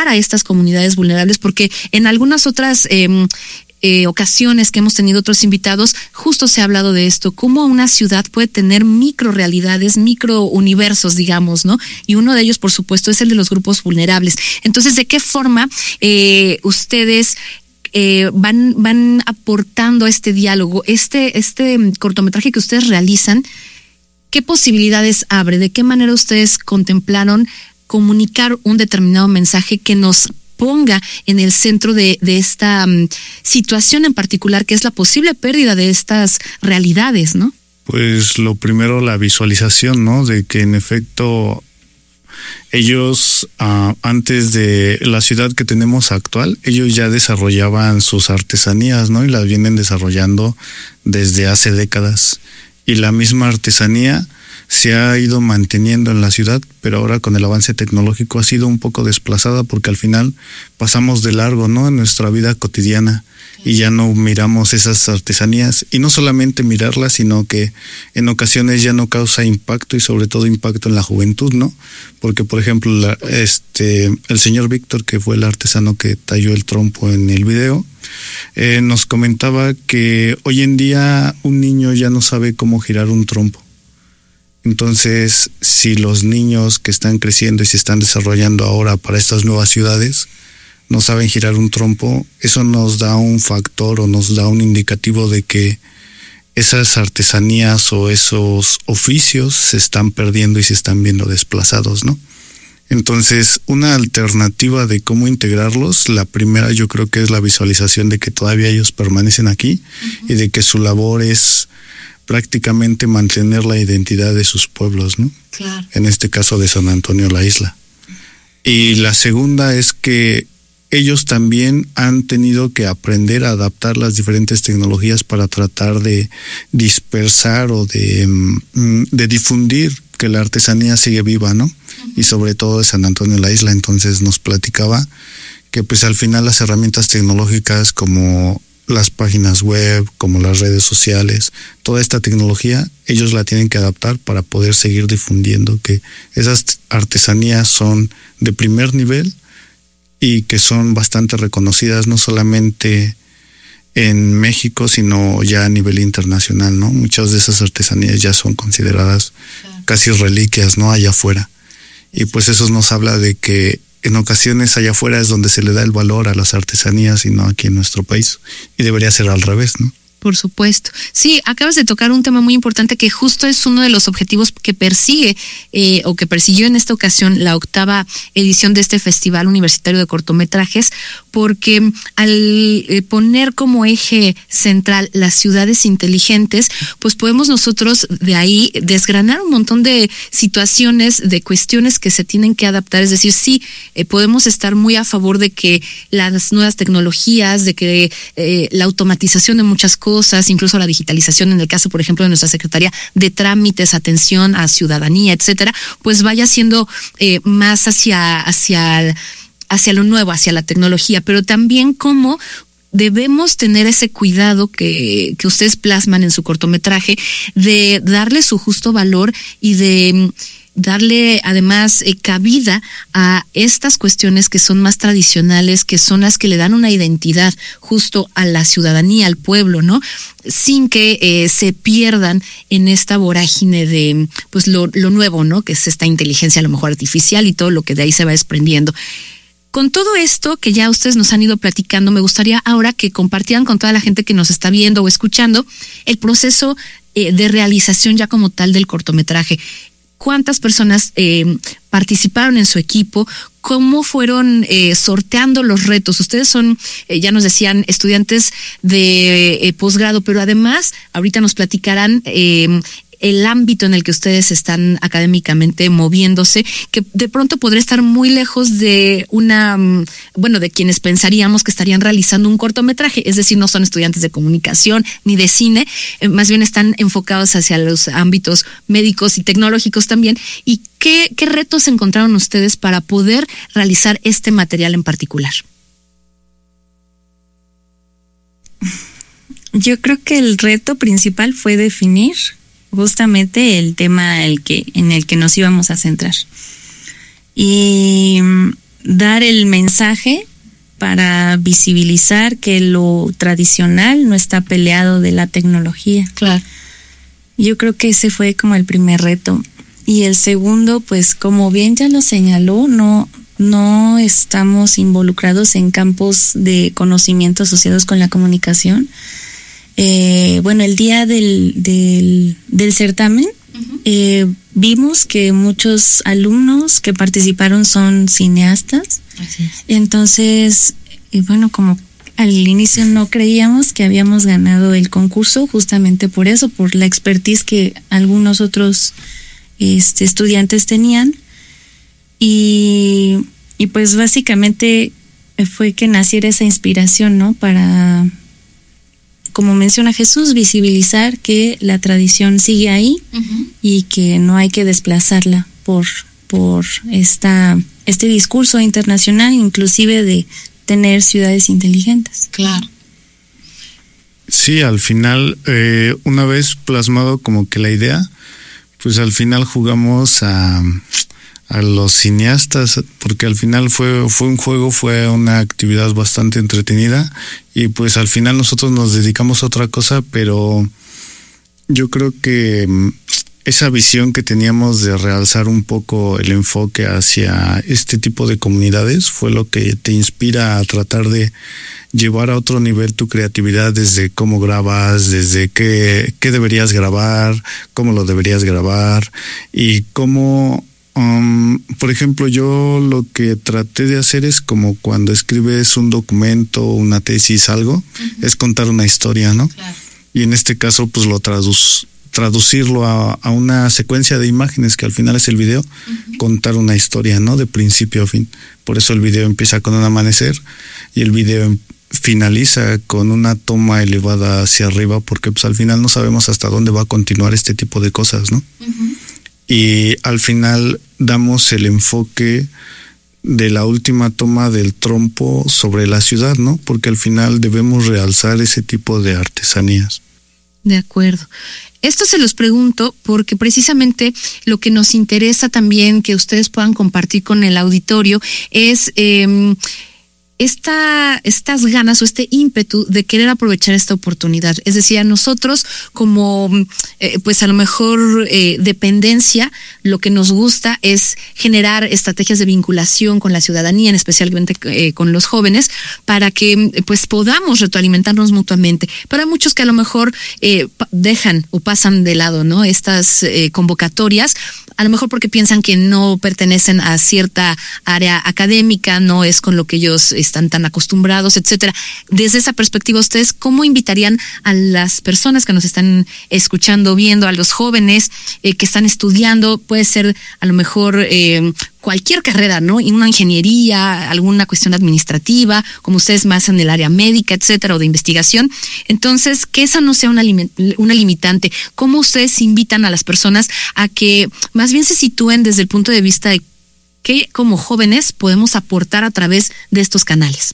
llegar a estas comunidades vulnerables, porque en algunas otras ocasiones que hemos tenido otros invitados, justo se ha hablado de esto, cómo una ciudad puede tener micro realidades, micro universos, digamos, ¿no? Y uno de ellos, por supuesto, es el de los grupos vulnerables. Entonces, ¿de qué forma ustedes van aportando este diálogo, este cortometraje que ustedes realizan? ¿Qué posibilidades abre? ¿De qué manera ustedes contemplaron comunicar un determinado mensaje que nos ponga en el centro de esta situación en particular, que es la posible pérdida de estas realidades, ¿no? Pues lo primero, la visualización, ¿no? De que en efecto ellos, antes de la ciudad que tenemos actual, ellos ya desarrollaban sus artesanías, ¿no? Y las vienen desarrollando desde hace décadas. Y la misma artesanía se ha ido manteniendo en la ciudad, pero ahora con el avance tecnológico ha sido un poco desplazada, porque al final pasamos de largo, ¿no? En nuestra vida cotidiana, y ya no miramos esas artesanías, y no solamente mirarlas, sino que en ocasiones ya no causa impacto, y sobre todo impacto en la juventud, ¿no? Porque, por ejemplo, el señor Víctor, que fue el artesano que talló el trompo en el video, nos comentaba que hoy en día un niño ya no sabe cómo girar un trompo. Entonces, si los niños que están creciendo y se están desarrollando ahora para estas nuevas ciudades no saben girar un trompo, eso nos da un factor o nos da un indicativo de que esas artesanías o esos oficios se están perdiendo y se están viendo desplazados, ¿no? Entonces, una alternativa de cómo integrarlos, la primera yo creo que es la visualización de que todavía ellos permanecen aquí, y de que su labor es prácticamente mantener la identidad de sus pueblos, ¿no? Claro. En este caso de San Antonio la Isla. Y la segunda es que ellos también han tenido que aprender a adaptar las diferentes tecnologías para tratar de dispersar o de difundir que la artesanía sigue viva, ¿no? Y sobre todo de San Antonio la Isla. Entonces nos platicaba que pues al final las herramientas tecnológicas como las páginas web, como las redes sociales, toda esta tecnología, ellos la tienen que adaptar para poder seguir difundiendo que esas artesanías son de primer nivel y que son bastante reconocidas, no solamente en México, sino ya a nivel internacional, ¿no? Muchas de esas artesanías ya son consideradas casi reliquias, ¿no? Allá afuera. Y pues eso nos habla de que en ocasiones allá afuera es donde se le da el valor a las artesanías y no aquí en nuestro país. Y debería ser al revés, ¿no? Por supuesto. Sí, acabas de tocar un tema muy importante que justo es uno de los objetivos que persigue o que persiguió en esta ocasión la 8ª edición de este Festival Universitario de Cortometrajes, porque al poner como eje central las ciudades inteligentes, pues podemos nosotros de ahí desgranar un montón de situaciones, de cuestiones que se tienen que adaptar. Es decir, sí, podemos estar muy a favor de que las nuevas tecnologías, de que la automatización de muchas cosas, incluso la digitalización en el caso, por ejemplo, de nuestra Secretaría de Trámites, Atención a Ciudadanía, etcétera, pues vaya siendo más hacia lo nuevo, hacia la tecnología, pero también cómo debemos tener ese cuidado que ustedes plasman en su cortometraje de darle su justo valor y de darle además cabida a estas cuestiones que son más tradicionales, que son las que le dan una identidad justo a la ciudadanía, al pueblo, ¿no? Sin que se pierdan en esta vorágine de pues lo nuevo, ¿no? Que es esta inteligencia a lo mejor artificial y todo lo que de ahí se va desprendiendo. Con todo esto que ya ustedes nos han ido platicando, me gustaría ahora que compartieran con toda la gente que nos está viendo o escuchando el proceso de realización ya como tal del cortometraje. ¿Cuántas personas participaron en su equipo? ¿Cómo fueron sorteando los retos? Ustedes son, ya nos decían, estudiantes de posgrado, pero además ahorita nos platicarán el ámbito en el que ustedes están académicamente moviéndose, que de pronto podría estar muy lejos de de quienes pensaríamos que estarían realizando un cortometraje, es decir, no son estudiantes de comunicación ni de cine, más bien están enfocados hacia los ámbitos médicos y tecnológicos también. ¿Y qué retos encontraron ustedes para poder realizar este material en particular? Yo creo que el reto principal fue definir justamente el tema en el que nos íbamos a centrar. Y dar el mensaje para visibilizar que lo tradicional no está peleado de la tecnología. Claro. Yo creo que ese fue como el primer reto. Y el segundo, pues como bien ya lo señaló, no estamos involucrados en campos de conocimiento asociados con la comunicación. Bueno, el día del certamen, vimos que muchos alumnos que participaron son cineastas. Así es. Entonces, bueno, como al inicio no creíamos que habíamos ganado el concurso, justamente por eso, por la expertise que algunos otros estudiantes tenían. Y pues básicamente fue que naciera esa inspiración, ¿no? Para, como menciona Jesús, visibilizar que la tradición sigue ahí y que no hay que desplazarla por este discurso internacional, inclusive de tener ciudades inteligentes. Claro. Sí, al final, una vez plasmado como que la idea, pues al final jugamos a los cineastas, porque al final fue un juego, fue una actividad bastante entretenida, y pues al final nosotros nos dedicamos a otra cosa, pero yo creo que esa visión que teníamos de realzar un poco el enfoque hacia este tipo de comunidades fue lo que te inspira a tratar de llevar a otro nivel tu creatividad, desde cómo grabas, desde qué deberías grabar, cómo lo deberías grabar, y cómo, por ejemplo, yo lo que traté de hacer es como cuando escribes un documento, una tesis, algo, es contar una historia, ¿no? Claro. Y en este caso, pues lo traducirlo a una secuencia de imágenes que al final es el video, contar una historia, ¿no? De principio a fin. Por eso el video empieza con un amanecer y el video finaliza con una toma elevada hacia arriba, porque pues al final no sabemos hasta dónde va a continuar este tipo de cosas, ¿no? Y al final damos el enfoque de la última toma del trompo sobre la ciudad, ¿no? Porque al final debemos realzar ese tipo de artesanías. De acuerdo. Esto se los pregunto porque precisamente lo que nos interesa también que ustedes puedan compartir con el auditorio es estas ganas o este ímpetu de querer aprovechar esta oportunidad. Es decir, a nosotros como pues a lo mejor dependencia, lo que nos gusta es generar estrategias de vinculación con la ciudadanía, especialmente con los jóvenes, para que pues podamos retroalimentarnos mutuamente. Pero hay muchos que a lo mejor dejan o pasan de lado, ¿no? Estas convocatorias, a lo mejor porque piensan que no pertenecen a cierta área académica, no es con lo que ellos están tan acostumbrados, etcétera. Desde esa perspectiva, ¿ustedes cómo invitarían a las personas que nos están escuchando, viendo, a los jóvenes que están estudiando? Puede ser a lo mejor cualquier carrera, ¿no? Una ingeniería, alguna cuestión administrativa, como ustedes más en el área médica, etcétera, o de investigación. Entonces, que esa no sea una limitante. ¿Cómo ustedes invitan a las personas a que más bien se sitúen desde el punto de vista de qué como jóvenes podemos aportar a través de estos canales?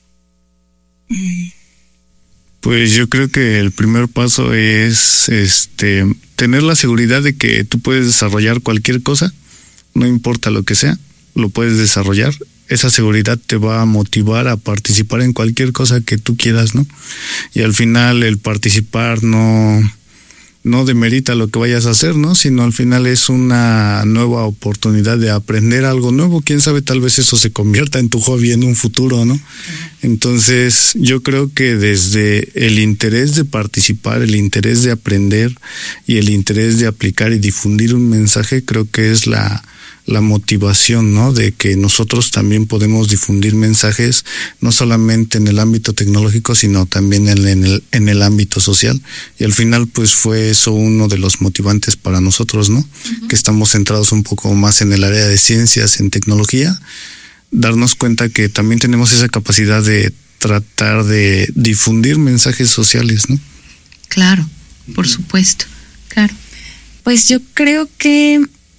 Pues yo creo que el primer paso es tener la seguridad de que tú puedes desarrollar cualquier cosa, no importa lo que sea, lo puedes desarrollar. Esa seguridad te va a motivar a participar en cualquier cosa que tú quieras, ¿no? Y al final el participar no demerita lo que vayas a hacer, ¿no? Sino al final es una nueva oportunidad de aprender algo nuevo. Quién sabe, tal vez eso se convierta en tu hobby en un futuro, ¿no? Entonces, yo creo que desde el interés de participar, el interés de aprender y el interés de aplicar y difundir un mensaje, creo que es la motivación, ¿no? De que nosotros también podemos difundir mensajes, no solamente en el ámbito tecnológico, sino también en el ámbito social. Y al final, pues fue eso uno de los motivantes para nosotros, ¿no? Que estamos centrados un poco más en el área de ciencias, en tecnología, darnos cuenta que también tenemos esa capacidad de tratar de difundir mensajes sociales, ¿no? Claro, por supuesto, claro. Pues yo creo que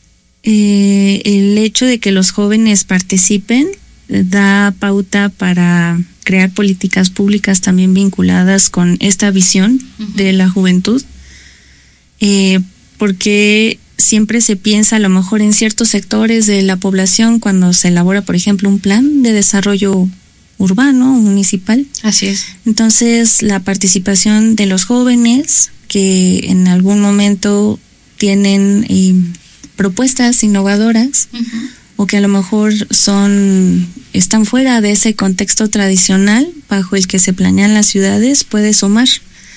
el hecho de que los jóvenes participen da pauta para crear políticas públicas también vinculadas con esta visión de la juventud, porque siempre se piensa a lo mejor en ciertos sectores de la población cuando se elabora, por ejemplo, un plan de desarrollo urbano, municipal. Así es. Entonces, la participación de los jóvenes que en algún momento tienen propuestas innovadoras, o que a lo mejor están fuera de ese contexto tradicional bajo el que se planean las ciudades, puede sumar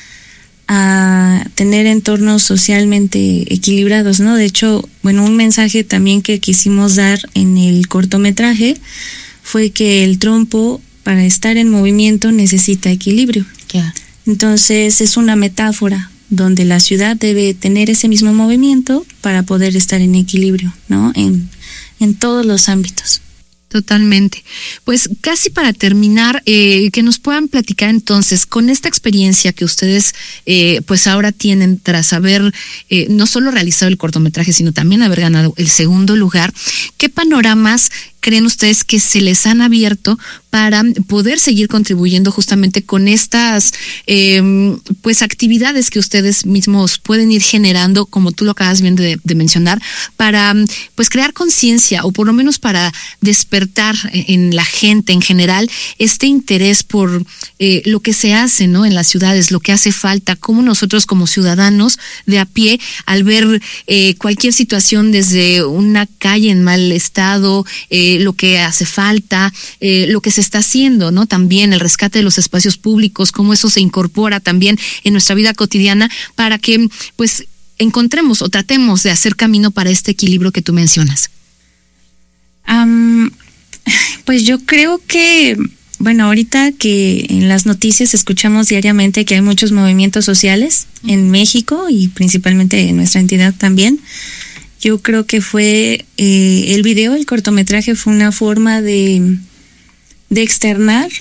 a tener entornos socialmente equilibrados, ¿no? De hecho, bueno, un mensaje también que quisimos dar en el cortometraje fue que el trompo, para estar en movimiento, necesita equilibrio. Yeah. Entonces, es una metáfora donde la ciudad debe tener ese mismo movimiento para poder estar en equilibrio, ¿no? En todos los ámbitos. Totalmente. Pues casi para terminar, que nos puedan platicar entonces, con esta experiencia que ustedes pues ahora tienen tras haber no solo realizado el cortometraje, sino también haber ganado el segundo lugar, ¿qué panoramas creen ustedes que se les han abierto para poder seguir contribuyendo justamente con estas pues actividades que ustedes mismos pueden ir generando, como tú lo acabas bien de mencionar, para pues crear conciencia, o por lo menos para despertar en la gente en general este interés por lo que se hace, ¿no?, en las ciudades, lo que hace falta, cómo nosotros como ciudadanos de a pie, al ver cualquier situación desde una calle en mal estado, lo que hace falta, lo que se está haciendo, ¿no? También el rescate de los espacios públicos, cómo eso se incorpora también en nuestra vida cotidiana para que pues encontremos o tratemos de hacer camino para este equilibrio que tú mencionas. Pues yo creo que, bueno, ahorita que en las noticias escuchamos diariamente que hay muchos movimientos sociales en México y principalmente en nuestra entidad también, yo creo que fue el video, el cortometraje fue una forma de externar,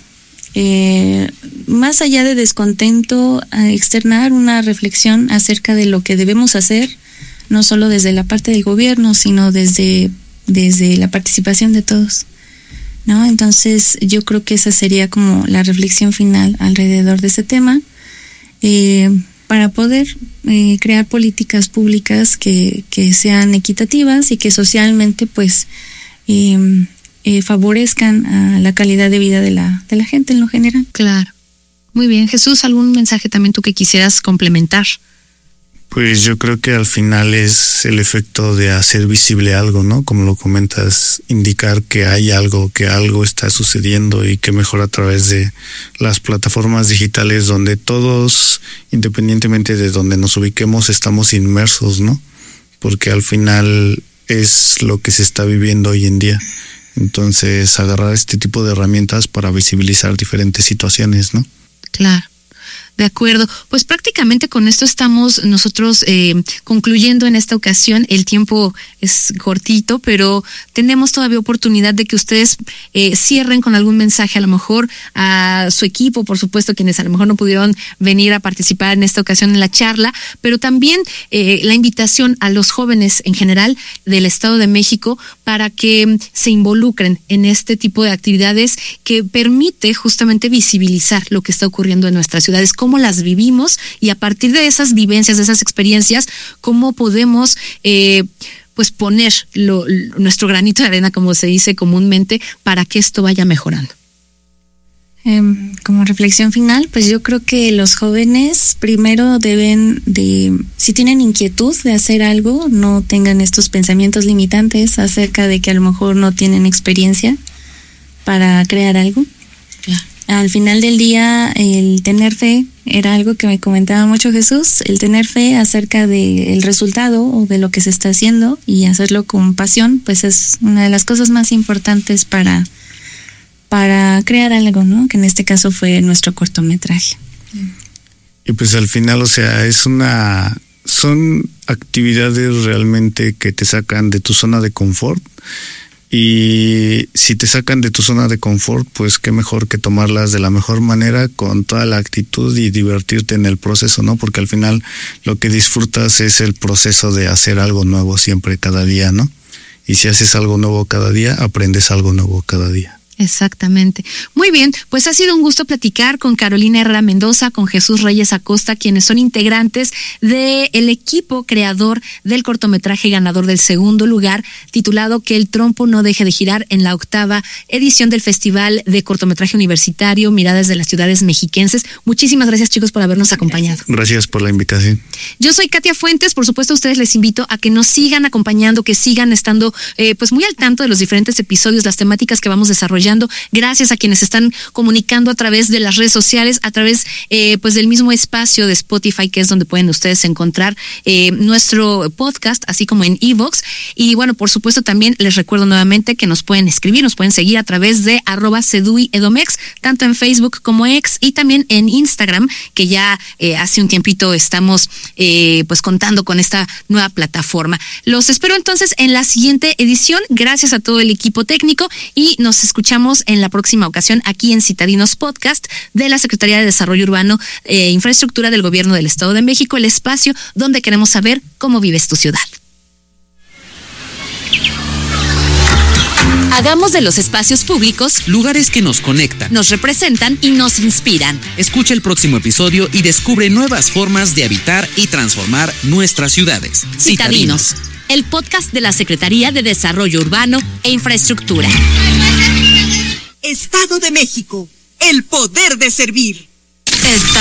más allá de descontento, a externar una reflexión acerca de lo que debemos hacer, no solo desde la parte del gobierno, sino desde la participación de todos, ¿no? Entonces yo creo que esa sería como la reflexión final alrededor de ese tema, para poder crear políticas públicas que sean equitativas y que socialmente pues favorezcan a la calidad de vida de la gente en lo general. Claro. Muy bien. Jesús, ¿algún mensaje también tú que quisieras complementar? Pues yo creo que al final es el efecto de hacer visible algo, ¿no? Como lo comentas, indicar que hay algo, que algo está sucediendo, y que mejor a través de las plataformas digitales donde todos, independientemente de donde nos ubiquemos, estamos inmersos, ¿no? Porque al final es lo que se está viviendo hoy en día. Entonces, agarrar este tipo de herramientas para visibilizar diferentes situaciones, ¿no? Claro. De acuerdo, pues prácticamente con esto estamos nosotros concluyendo en esta ocasión. El tiempo es cortito, pero tenemos todavía oportunidad de que ustedes cierren con algún mensaje, a lo mejor a su equipo, por supuesto, quienes a lo mejor no pudieron venir a participar en esta ocasión en la charla, pero también la invitación a los jóvenes en general del Estado de México para que se involucren en este tipo de actividades que permite justamente visibilizar lo que está ocurriendo en nuestras ciudades, cómo las vivimos, y a partir de esas vivencias, de esas experiencias, cómo podemos pues poner nuestro granito de arena, como se dice comúnmente, para que esto vaya mejorando. Como reflexión final, pues yo creo que los jóvenes primero deben si tienen inquietud de hacer algo, no tengan estos pensamientos limitantes acerca de que a lo mejor no tienen experiencia para crear algo. Claro. Al final del día, el tener fe era algo que me comentaba mucho Jesús, el tener fe acerca del resultado o de lo que se está haciendo y hacerlo con pasión, pues es una de las cosas más importantes para crear algo, ¿no? Que en este caso fue nuestro cortometraje. Y pues al final, o sea, son actividades realmente que te sacan de tu zona de confort. Y si te sacan de tu zona de confort, pues qué mejor que tomarlas de la mejor manera, con toda la actitud, y divertirte en el proceso, ¿no? Porque al final lo que disfrutas es el proceso de hacer algo nuevo siempre, cada día, ¿no? Y si haces algo nuevo cada día, aprendes algo nuevo cada día. Exactamente. Muy bien, pues ha sido un gusto platicar con Carolina Herrera Mendoza, con Jesús Reyes Acosta, quienes son integrantes del equipo creador del cortometraje ganador del segundo lugar, titulado Que el trompo no deje de girar, en la 8ª edición del Festival de Cortometraje Universitario Miradas de las Ciudades Mexiquenses. Muchísimas gracias, chicos, por habernos acompañado. Gracias por la invitación. Yo soy Katia Fuentes. Por supuesto, a ustedes les invito a que nos sigan acompañando, que sigan estando pues muy al tanto de los diferentes episodios, las temáticas que vamos desarrollando. Gracias a quienes están comunicando a través de las redes sociales, a través pues del mismo espacio de Spotify, que es donde pueden ustedes encontrar nuestro podcast, así como en iVoox. Y bueno, por supuesto, también les recuerdo nuevamente que nos pueden escribir, nos pueden seguir a través de @CEDUYEDOMEX, tanto en Facebook como X, y también en Instagram, que ya hace un tiempito estamos pues contando con esta nueva plataforma. Los espero entonces en la siguiente edición. Gracias a todo el equipo técnico y nos escuchamos en la próxima ocasión aquí en Citadinos Podcast de la Secretaría de Desarrollo Urbano e Infraestructura del Gobierno del Estado de México, el espacio donde queremos saber cómo vives tu ciudad. Hagamos de los espacios públicos lugares que nos conectan, nos representan y nos inspiran. Escucha el próximo episodio y descubre nuevas formas de habitar y transformar nuestras ciudades. Citadinos, el podcast de la Secretaría de Desarrollo Urbano e Infraestructura. Estado de México, el poder de servir.